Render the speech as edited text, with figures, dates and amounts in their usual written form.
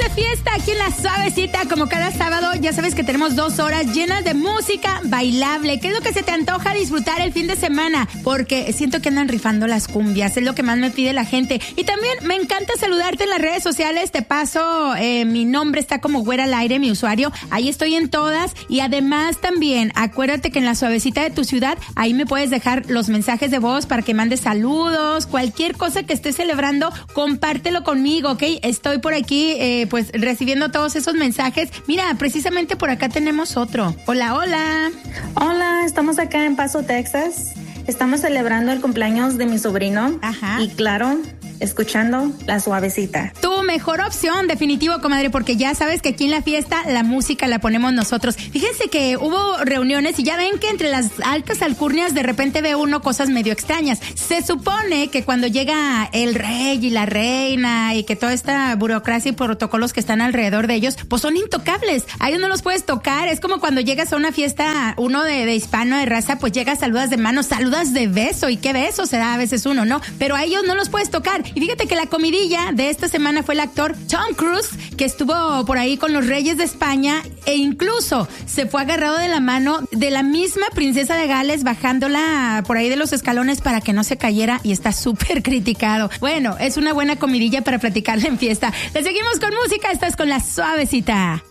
de fiesta aquí en La Suavecita, como cada sábado. Ya sabes que tenemos 2 horas llenas de música bailable. ¿Qué es lo que se te antoja disfrutar el fin de semana? Porque siento que andan rifando las cumbias, es lo que más me pide la gente. Y también me encanta saludarte en las redes sociales. Te paso, mi nombre está como Güera al Aire, mi usuario. Ahí estoy en todas. Y además también, acuérdate que en La Suavecita de tu ciudad, ahí me puedes dejar los mensajes de voz para que mandes saludos, cualquier cosa que estés celebrando, compártelo conmigo, ¿ok? Estoy por aquí, pues, recibiendo todos esos mensajes. Mira, precisamente por acá tenemos otro. Hola, hola. Hola, estamos acá en Paso, Texas. Estamos celebrando el cumpleaños de mi sobrino. Ajá. Y claro, escuchando La Suavecita. Tu mejor opción, definitivo, comadre, porque ya sabes que aquí en la fiesta la música la ponemos nosotros. Fíjense que hubo reuniones y ya ven que entre las altas alcurnias de repente ve uno cosas medio extrañas. Se supone que cuando llega el rey y la reina y que toda esta burocracia y protocolos que están alrededor de ellos, pues son intocables. A ellos no los puedes tocar. Es como cuando llegas a una fiesta, uno de hispano, de raza, pues llegas, saludas de mano, saludas de beso. ¿Y qué beso se da a veces uno, no? Pero a ellos no los puedes tocar. Y fíjate que la comidilla de esta semana fue el actor Tom Cruise, que estuvo por ahí con los reyes de España e incluso se fue agarrado de la mano de la misma princesa de Gales, bajándola por ahí de los escalones para que no se cayera, y está súper criticado. Bueno, es una buena comidilla para platicarla en fiesta. Le seguimos con música, estás con La Suavecita.